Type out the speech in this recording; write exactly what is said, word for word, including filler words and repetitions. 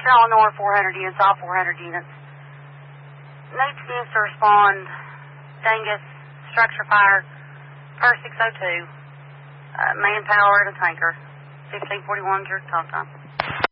Eleanor, four hundred units, all four hundred units. Needs needs to respond, Dangus, structure fire, per six oh two, uh, manpower at a tanker, fifteen forty-one is your talk time.